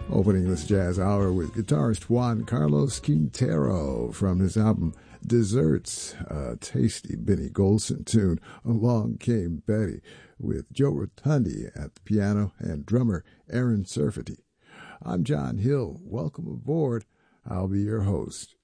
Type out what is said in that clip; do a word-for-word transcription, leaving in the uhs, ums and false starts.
Opening this jazz hour with guitarist Juan Carlos Quintero from his album Desserts, a tasty Benny Golson tune, Along Came Betty, with Joe Rotundi at the piano and drummer Aaron Serfati. I'm John Hill. Welcome aboard. I'll be your host.